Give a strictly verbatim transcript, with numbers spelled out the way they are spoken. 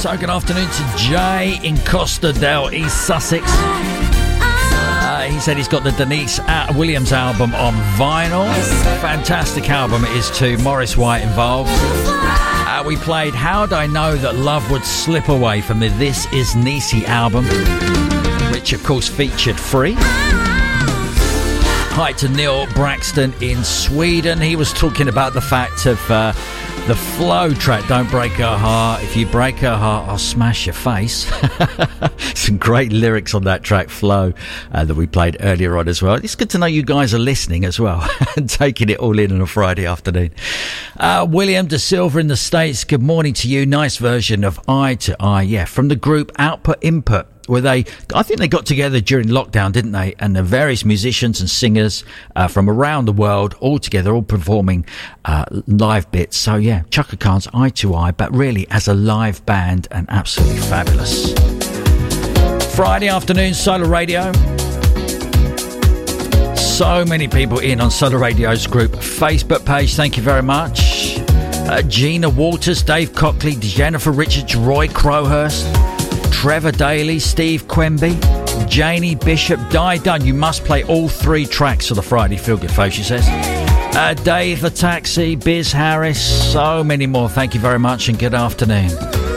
So good afternoon to Jay in Costa del East Sussex. Uh, he said he's got the Denise Williams album on vinyl. Fantastic album it is too. Maurice White involved. Uh, we played How'd I Know That Love Would Slip Away from the This Is Niecy album, which of course featured Free. Hi to Neil Braxton in Sweden. He was talking about the fact of uh, the Flow track, Don't Break Her Heart. If you break her heart, I'll smash your face. Some great lyrics on that track, Flow, uh, that we played earlier on as well. It's good to know you guys are listening as well and taking it all in on a Friday afternoon. Uh, William De Silva in the States, good morning to you. Nice version of Eye to Eye, yeah, from the group Output Input. Where they, I think they got together during lockdown, didn't they? And the various musicians and singers uh, from around the world, all together, all performing uh, live bits. So yeah, Chaka Khan's Eye to Eye, but really as a live band, and absolutely fabulous. Friday afternoon, Solar Radio. So many people in on Solar Radio's group Facebook page. Thank you very much. Uh, Gina Walters, Dave Cockley, Jennifer Richards, Roy Crowhurst, Trevor Daly, Steve Quemby, Janie Bishop, Di Dunn. You must play all three tracks of the Friday Feel Good Folk, she says. Uh, Dave the Taxi, Biz Harris, so many more. Thank you very much and good afternoon.